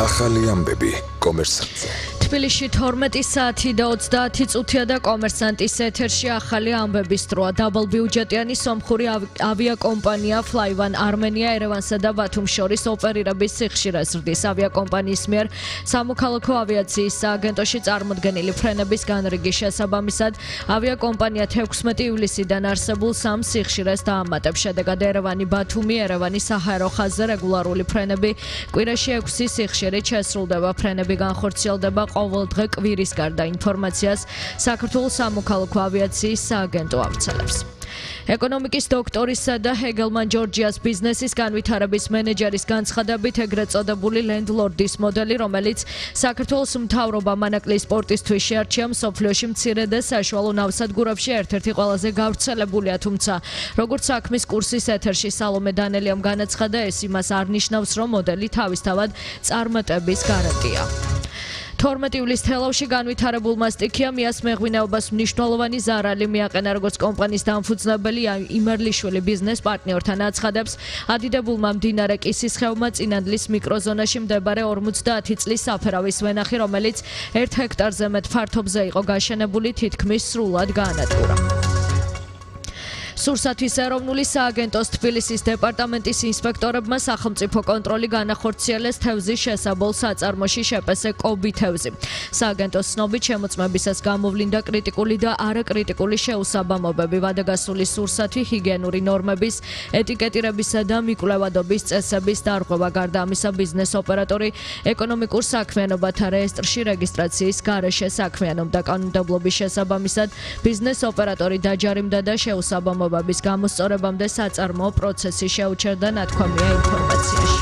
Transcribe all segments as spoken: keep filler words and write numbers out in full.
ახალი ამბები კომერსანტზე. თბილისში თორმეტი საათი და ოცდაათი წუთია და კომერსანტის ეთერში ახალი ამბების დროა. დაბალბიუჯეტიანი სომხური ავიაკომპანია Flyvan Armenia ერევანსა და ბათუმს შორის ოპერირების სიხშირეს ზრდის. ავიაკომპანიის მიერ სამოქალაქო ავიაციის სააგენტოში წარმოდგენილი ფრენების განრიგის შესაბამისად ავიაკომპანია თექვსმეტი ივლისიდან არსებულ სამ სიხშირეს დაამატებს. შედეგად ერევანი ბათუმი ერევანი საჰაერო ხაზზე რეგულარული ფრენები კვირაში ექვსი სიხშირით შესრულდება. ფრენები განხორციელდება ყოველდღე კვირის გარდა. ინფორმაციას საქართველოს სამოქალაქო ავიაციის სააგენტო ავრცელებს. ეკონომიკის დოქტორისა და ჰეგელმან ჯორჯიას ბიზნესის განვითარების მენეჯერის განცხადებით ეგრეთ წოდებული ლენდლორდის მოდელი, რომელიც საქართველოს მთავრობამ ანაკლის სპორტისთვის შეარჩია, მსოფლიოში მცირე და საშუალო ნავსადგურებში ერთ-ერთი ყველაზე გავრცელებულია, თუმცა როგორც საქმის კურსის ეთერში სალომე დანელიამ განაცხადა, ეს იმას არ ნიშნავს, რომ მოდელი თავისთავად წარმატების გარანტია. თორმეტი ივლისს თელავში განვითარებულმა სტიქია მიას მეღვინეობას მნიშვნელოვანი ზარალი მიაყენა, როგორც კომპანიის დამფუძნებელი იმერლიშვილი ბიზნეს პარტნიორთან აცხადებს. ადიდებულმა მდინარე კისისხევმა წინანდლის მიკროზონაში მდებარე ორმოცდაათი წლის საფერავის ვენახი, რომელიც ერთ ჰექტარზე მეტ ფართობზე იყო გაშენებული, თითქმის სრულად გაანადგურა. სურსათის ეროვნული სააგენტოს თბილისის დეპარტამენტის ინსპექტორებმა სახელმწიფო კონტროლი განახორციელეს თევზის შესაბოლ საწარმოში შეპესე კობი თევზი. სააგენტოს ცნობით შემოწმებისას გამოვლინდა კრიტიკული და არაკრიტიკული შეუსაბამობები, ვადაგასული სურსათი, ჰიგიენური ნორმების, ეტიკეტირებისა და მიკვლევადობის წესების დარღვევა. გარდა ამისა, ბიზნეს ოპერატორი ეკონომიკურ საქმიანობათა რეესტრში რეგისტრაციის გარეშე საქმიანობდა. კანონმდებლობის შესაბამისად, ბიზნეს ოპერატორი დაჯარიმდა და შეუსაბამობები ბის გამოსწორებამდე საწარმოო პროცესი შეუჩერდა, ნათქვამია ინფორმაციაში.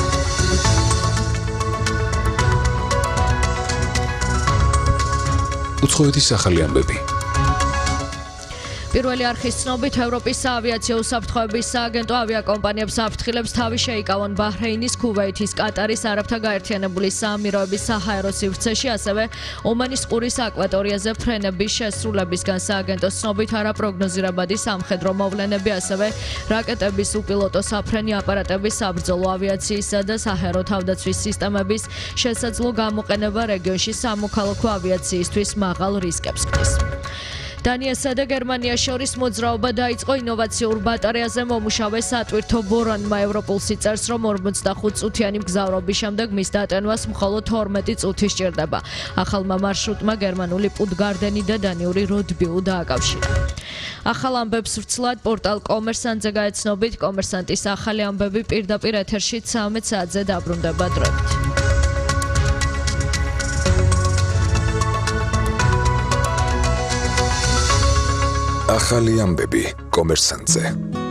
უცხოეთის ახალი ამბები. პირველი არხის ცნობით, ევროპის საავიაციო უსაფრთხოების სააგენტო ავიაკომპანიებს აფრთხილებს თავი შეიკავონ ბაჰრეინის, ქუვეითის, კატარის, არაბთა გაერთიანებული საამიროების საჰაერო სივრცეში, ასევე ომანის ყურის აკვატორიაზე ფრენების შესრულებისგან. სააგენტოს ცნობით, არაპროგნოზირებადი სამხედრო მოვლენები, ასევე რაკეტების უპილოტო საფრენი აპარატების, საბრძოლო ავიაციისა და საჰაერო თავდაცვის სისტემების შესაძლო გამოყენება რეგიონში სამოქალაქო ავიაციისთვის მაღალ რისკებს ქმნის. დანიასა და გერმანიას შორის მოძრაობა დაიწყო ინოვაციურ ბატარეაზე მომუშავე სატვირთო ბორონმა. ევროპულსი წერს, რომ ორმოცდახუთ წუთიანი მგზავრობის შემდეგ მის დატენვას მხოლოდ თორმეტი წუთი სჭირდება. ახალმა მარშრუტმა გერმანული პუტგარდენი და დანიური როდბიუ დააკავშირა. ახალ ამბებს ვრცლად პორტალ კომერსანტზე გაეცნობით. კომერსანტის ახალი ამბები პირდაპირ ეთერში ცამეტ საათზე დაბრუნდება დროებით. ახალი ამბები კომერსანტზე.